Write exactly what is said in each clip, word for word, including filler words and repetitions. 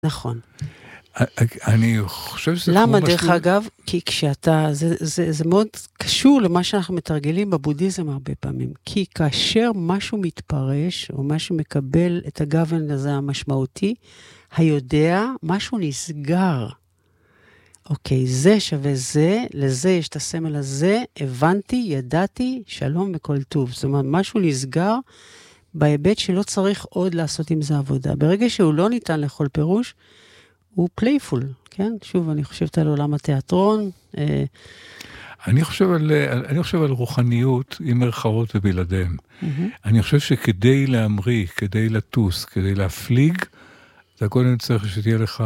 נכון. אני חושב שזה... למה דרך אגב? כי כשאתה, זה, זה, זה מאוד קשור למה שאנחנו מתרגלים בבודהיזם הרבה פעמים. כי כאשר משהו מתפרש, או משהו מקבל את הגוון הזה המשמעותי, היודע, משהו נסגר. אוקיי, זה שווה זה, לזה יש את הסמל הזה, הבנתי, ידעתי, שלום וכל טוב. זאת אומרת, משהו נסגר בהיבט שלא צריך עוד לעשות עם זה עבודה. ברגע שהוא לא ניתן לכל פירוש, הוא פלייפול, כן? שוב, אני חושבת על עולם התיאטרון. אני חושב על, אני חושב על רוחניות עם מרכאות ובלעדיהם. Mm-hmm. אני חושב שכדי להמריא, כדי לטוס, כדי להפליג, אתה קודם צריך שתהיה לך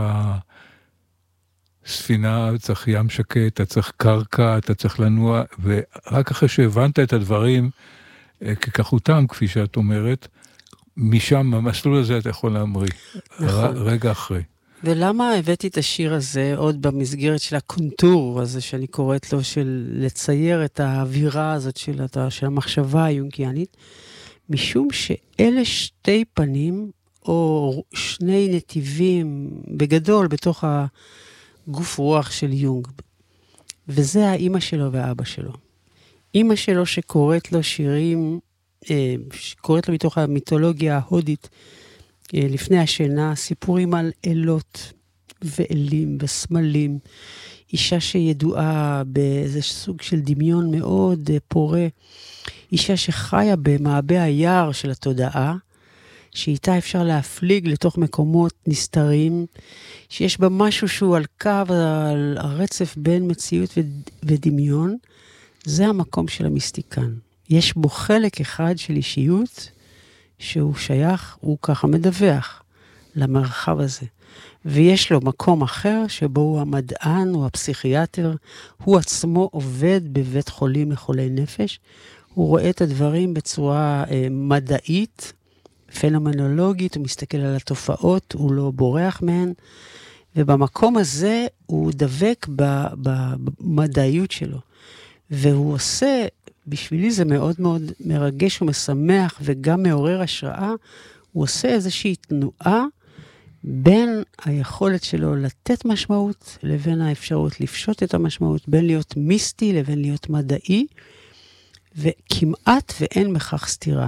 ספינה, צריך ים שקט, אתה צריך קרקע, אתה צריך לנוע, ורק אחרי שהבנת את הדברים, ככחותם, כפי שאת אומרת, משם, במסלול הזה אתה יכול להמריא. נכון. רגע אחרי. ולמה הבאתי את השיר הזה עוד במסגרת של הקונטור הזה שאני קוראת לו, של לצייר את האווירה הזאת של, של המחשבה היונגיאנית, משום שאלה שתי פנים, או שני נתיבים בגדול בתוך הגוף רוח של יונג, וזה האמא שלו והאבא שלו. אמא שלו שקוראת לו שירים, שקוראת לו מתוך המיתולוגיה ההודית, לפני השינה, סיפורים על אלות ואלים וסמלים, אישה שידועה באיזה סוג של דמיון מאוד פורה, אישה שחיה במעבה היער של התודעה, שאיתה אפשר להפליג לתוך מקומות נסתרים, שיש בה משהו שהוא על קו, על הרצף בין מציאות ודמיון, זה המקום של המיסטיקן. יש בו חלק אחד של אישיות, שהוא שייך, הוא ככה מדווח למרחב הזה. ויש לו מקום אחר, שבו הוא המדען, הוא הפסיכיאטר, הוא עצמו עובד בבית חולים לחולי נפש, הוא רואה את הדברים בצורה אה, מדעית, פנומנולוגית, הוא מסתכל על התופעות, הוא לא בורח מהן, ובמקום הזה הוא דבק במדעיות שלו. והוא עושה, בשבילי זה מאוד מאוד מרגש ומשמח, וגם מעורר השראה, הוא עושה איזושהי תנועה, בין היכולת שלו לתת משמעות, לבין האפשרות לפשוט את המשמעות, בין להיות מיסטי לבין להיות מדעי, וכמעט ואין בכך סתירה.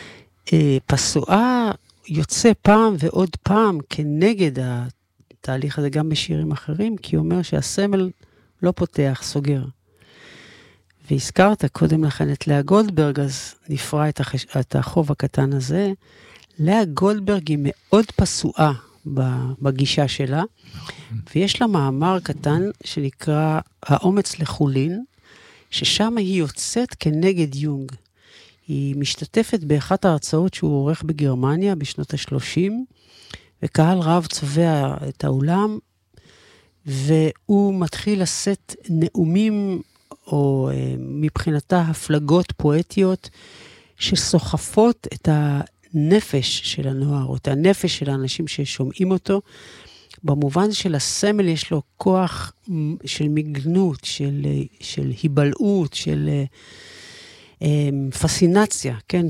פסואה יוצא פעם ועוד פעם כנגד התהליך הזה, גם בשירים אחרים, כי הוא אומר שהסמל לא פותח, סוגר. והזכרת קודם לכן את לאה גולדברג, אז נפרע את, החש... את החוב הקטן הזה. לאה גולדברג היא מאוד פסואה בגישה שלה, ויש לה מאמר קטן שנקרא האומץ לחולין, ששם היא יוצאת כנגד יונג. היא משתתפת באחת ההרצאות שהוא עורך בגרמניה בשנות ה-שלושים, וקהל רב צובע את האולם, והוא מתחיל לשאת נאומים, או מבחינתה הפלגות פואטיות, שסוחפות את הנפש של הנוער, או את הנפש של האנשים ששומעים אותו, במובן של הסמל יש לו כוח של מגנות, של, של היבלעות, של פסינציה, כן?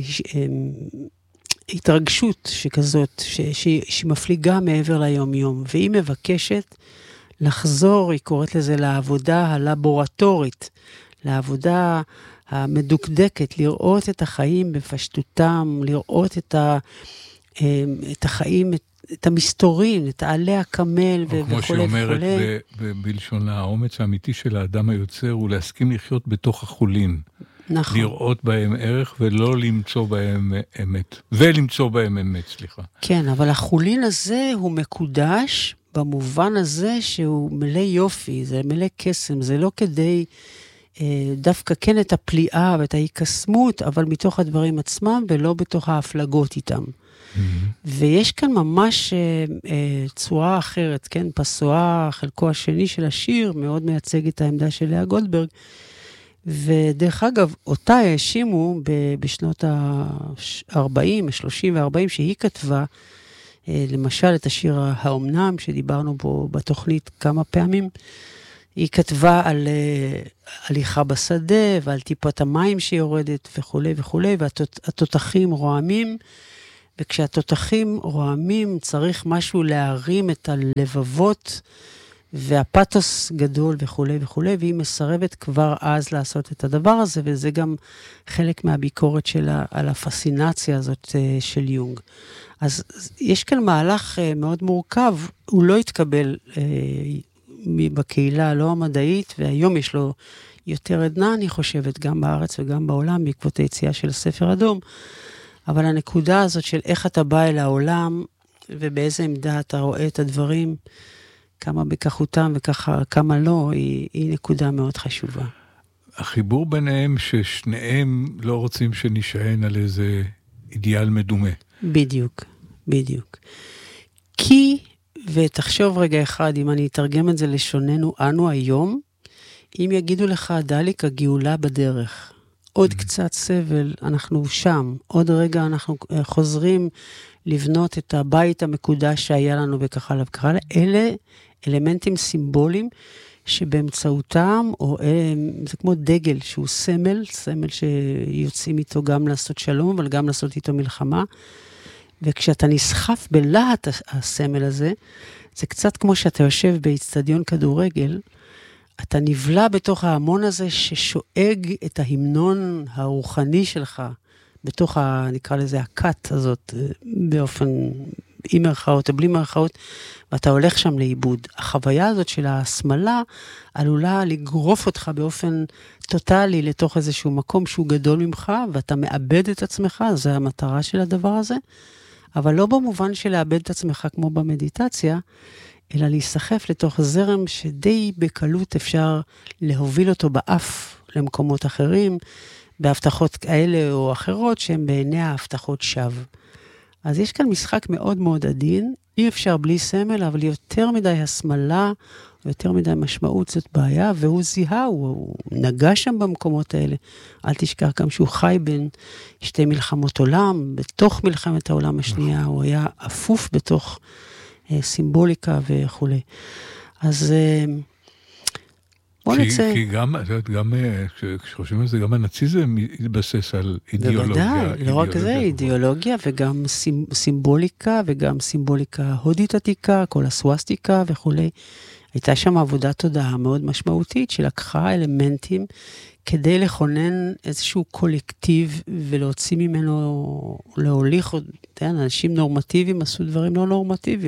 התרגשות שכזאת, ש, ש, שמפליגה מעבר ליום-יום, והיא מבקשת לחזור, היא קוראת לזה לעבודה הלבורטורית, לעבודה המדוקדקת, לראות את החיים בפשטותם, לראות את, ה, את החיים, את, את המסתורים, את העלי הקמל וכו'. כמו שאומרת בלשונה, האומץ האמיתי של האדם היוצר הוא להסכים לחיות בתוך החולין. נכון. לראות בהם ערך ולא למצוא בהם אמת. ולמצוא בהם אמת, סליחה. כן, אבל החולין הזה הוא מקודש במובן הזה שהוא מלא יופי, זה מלא קסם, זה לא כדי אה, דווקא כן את הפליאה ואת ההיקסמות, אבל מתוך הדברים עצמם ולא בתוך ההפלגות איתם. Mm-hmm. ויש כאן ממש אה, אה, צורה אחרת, כן? פסואה, חלקו השני של השיר, מאוד מייצג את העמדה של לאה גולדברג, ודרך אגב, אותה האשימו בשנות ה-ארבעים, ה-שלושים ו-ארבעים, שהיא כתבה, למשל את השיר האומנם, שדיברנו בו בתוכנית כמה פעמים, היא כתבה על הליכה בשדה, ועל טיפת המים שיורדת וכו' וכו', והתותחים רועמים, וכשהתותחים רועמים, צריך משהו להרים את הלבבות, והפתוס גדול וכו' וכו', והיא מסרבת כבר אז לעשות את הדבר הזה, וזה גם חלק מהביקורת שלה על הפסינציה הזאת של יונג. אז יש כאן מהלך מאוד מורכב, הוא לא התקבל בקהילה לא המדעית, והיום יש לו יותר עדנה, אני חושבת, גם בארץ וגם בעולם, בעקבות היציאה של ספר אדום, אבל הנקודה הזאת של איך אתה בא אל העולם, ובאיזה עמדה אתה רואה את הדברים, כמה בכחותם וכמה לא, היא, היא נקודה מאוד חשובה. החיבור ביניהם ששניהם לא רוצים שנשען על איזה אידיאל מדומה. בדיוק, בדיוק. כי, ותחשוב רגע אחד, אם אני אתרגם את זה לשוננו, אנו היום, אם יגידו לך, דליק, הגאולה בדרך, עוד mm-hmm. קצת סבל, אנחנו שם, עוד רגע אנחנו חוזרים לבנות את הבית המקודש שהיה לנו וכך הלאה וכך הלאה, אלה אלמנטים סימבוליים שבאמצעותם, או זה כמו דגל שהוא סמל, סמל שיוצאים איתו גם לעשות שלום, אבל גם לעשות איתו מלחמה, וכשאתה נסחף בלהט הסמל הזה, זה קצת כמו שאתה יושב באצטדיון כדורגל, אתה נבלע בתוך ההמון הזה ששואג את ההמנון הרוחני שלך, בתוך, ה, נקרא לזה, הקט הזאת, באופן, עם מרכאות או בלי מרכאות, ואתה הולך שם לאיבוד. החוויה הזאת של ההסמלה עלולה לגרוף אותך באופן טוטלי לתוך איזשהו מקום שהוא גדול ממך, ואתה מאבד את עצמך, זו המטרה של הדבר הזה, אבל לא במובן של לאבד את עצמך כמו במדיטציה, אלא להיסחף לתוך זרם שדי בקלות אפשר להוביל אותו באף למקומות אחרים, בהבטחות כאלה או אחרות, שהן בעיני ההבטחות שווא. אז יש כאן משחק מאוד מאוד עדין, אי אפשר בלי סמל, אבל יותר מדי הסמלה, או יותר מדי משמעות זאת בעיה, והוא זיהה, הוא, הוא נגע שם במקומות האלה. אל תשכח גם שהוא חי בין שתי מלחמות עולם, בתוך מלחמת העולם השנייה, הוא היה אפוף בתוך אה, סימבוליקה וכו'. אז אה, בוא כי, נצא. כי גם, גם כשחושבים על זה, גם הנאציזם התבסס על אידיאולוגיה. בוודאי, לא רק זה, אידיאולוגיה וגם סימבוליקה, וגם סימבוליקה הודית עתיקה, כל הסווסטיקה וכו'. הייתה שם עבודת תודעה מאוד משמעותית, שלקחה אלמנטים כדי לכונן איזשהו קולקטיב, ולהוציא ממנו, להוליך, אנשים נורמטיביים עשו דברים לא נורמטיביים.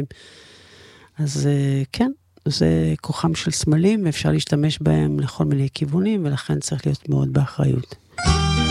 אז כן. זה כוחם של סמלים, ואפשר להשתמש בהם לכל מיני כיוונים, ולכן צריך להיות מאוד באחריות.